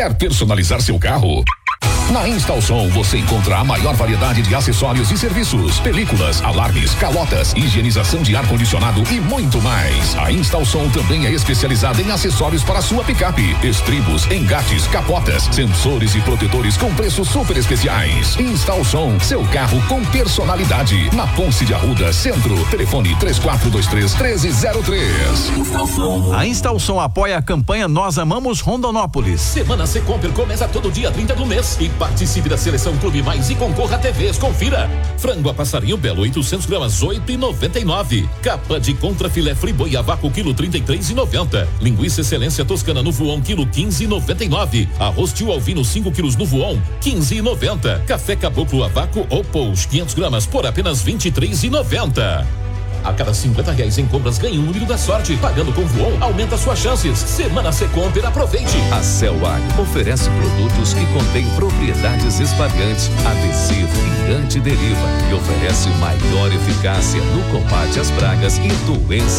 Quer personalizar seu carro? Na Instalsom você encontra a maior variedade de acessórios e serviços, películas, alarmes, calotas, higienização de ar-condicionado e muito mais. A Instalsom também é especializada em acessórios para sua picape, estribos, engates, capotas, sensores e protetores com preços super especiais. Instalsom, seu carro com personalidade. Na Ponce de Arruda, Centro. Telefone 3423-1303. A Instalsom apoia a campanha Nós Amamos Rondonópolis. Semana Secomper começa todo dia 30 do mês e participe da Seleção Clube Mais e concorra a TVs. Confira. Frango a passarinho belo 800 gramas 8,99. Capa de contrafilé friboi a vácuo quilo 33,90. Linguiça excelência toscana no voão quilo 15,99. Arroz tio alvino 5 quilos no voão 15,90. Café caboclo a vácuo ou pous 500 gramas por apenas 23,90. A cada R$50 em compras ganhe um número da sorte. Pagando com Voon, aumenta suas chances. Semana Secomper, aproveite. A Celag oferece produtos que contêm propriedades espalhantes, adesivo e antideriva e oferece maior eficácia no combate às pragas e doenças